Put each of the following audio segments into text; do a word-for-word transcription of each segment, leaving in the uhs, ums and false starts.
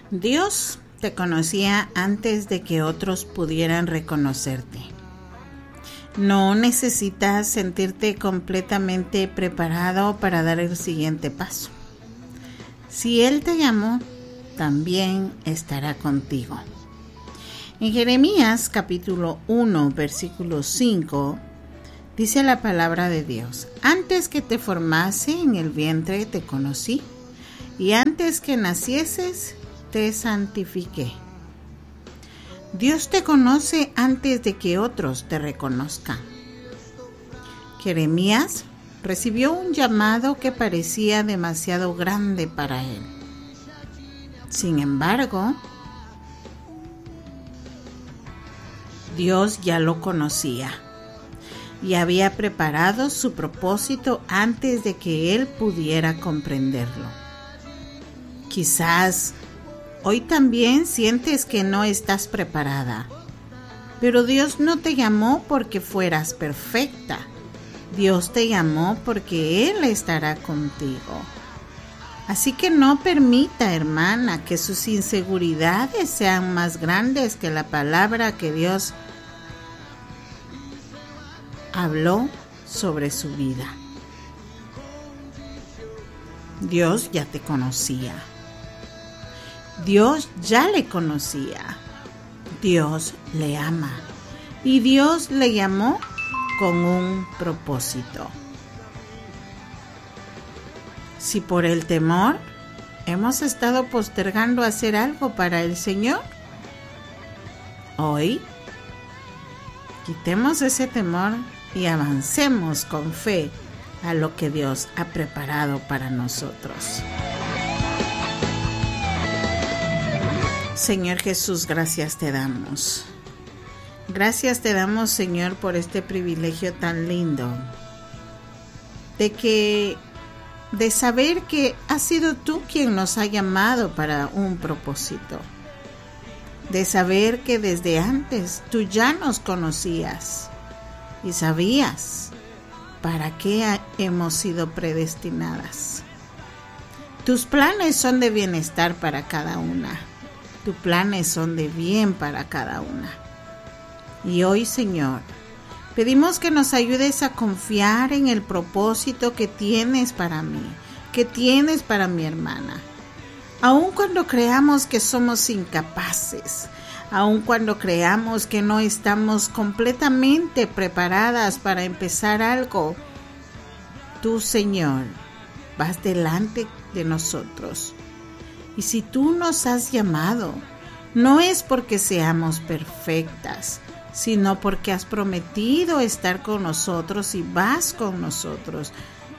Dios te conocía antes de que otros pudieran reconocerte. No necesitas sentirte completamente preparado para dar el siguiente paso. Si Él te llamó, también estará contigo. En Jeremías capítulo uno, versículo cinco, dice la palabra de Dios: Antes que te formase en el vientre te conocí, y antes que nacieses te santifiqué. Dios te conoce antes de que otros te reconozcan. Jeremías recibió un llamado que parecía demasiado grande para él. Sin embargo, Dios ya lo conocía y había preparado su propósito antes de que él pudiera comprenderlo. Quizás hoy también sientes que no estás preparada, pero Dios no te llamó porque fueras perfecta. Dios te llamó porque Él estará contigo. Así que no permita, hermana, que sus inseguridades sean más grandes que la palabra que Dios habló sobre su vida. Dios ya te conocía. Dios ya le conocía. Dios le ama. Y Dios le llamó con un propósito. Si por el temor hemos estado postergando hacer algo para el Señor, hoy quitemos ese temor y avancemos con fe a lo que Dios ha preparado para nosotros. Señor Jesús, gracias te damos. Gracias te damos, Señor, por este privilegio tan lindo de que de saber que has sido tú quien nos ha llamado para un propósito, de saber que desde antes tú ya nos conocías y sabías para qué hemos sido predestinadas. Tus planes son de bienestar para cada una. Tus planes son de bien para cada una. Y hoy, Señor, pedimos que nos ayudes a confiar en el propósito que tienes para mí, que tienes para mi hermana. Aun cuando creamos que somos incapaces, aun cuando creamos que no estamos completamente preparadas para empezar algo, tú, Señor, vas delante de nosotros. Y si tú nos has llamado, no es porque seamos perfectas, sino porque has prometido estar con nosotros y vas con nosotros.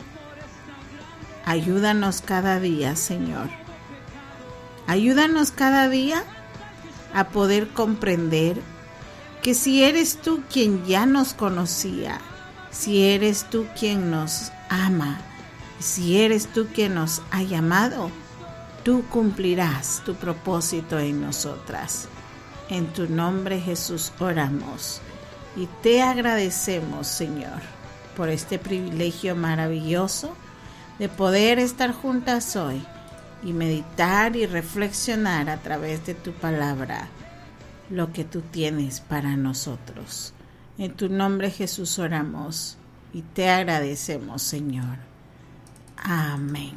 Ayúdanos cada día, Señor. Ayúdanos cada día a poder comprender que si eres tú quien ya nos conocía, si eres tú quien nos ama, si eres tú quien nos ha llamado, tú cumplirás tu propósito en nosotras. En tu nombre, Jesús, oramos y te agradecemos, Señor, por este privilegio maravilloso de poder estar juntas hoy y meditar y reflexionar a través de tu palabra lo que tú tienes para nosotros. En tu nombre, Jesús, oramos y te agradecemos, Señor. Amén.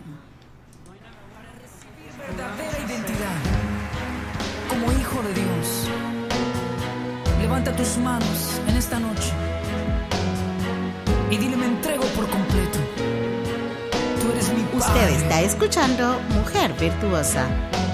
Verdadera identidad como hijo de Dios. Levanta tus manos en esta noche y dile: me entrego por completo. Tú eres mi Padre. Usted está escuchando Mujer Virtuosa.